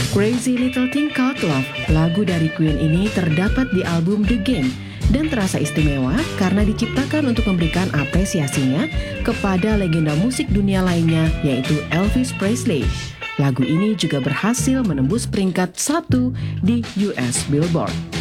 Crazy Little Thing Called Love, lagu dari Queen ini terdapat di album The Game dan terasa istimewa karena diciptakan untuk memberikan apresiasinya kepada legenda musik dunia lainnya yaitu Elvis Presley. Lagu ini juga berhasil menembus peringkat 1 di US Billboard.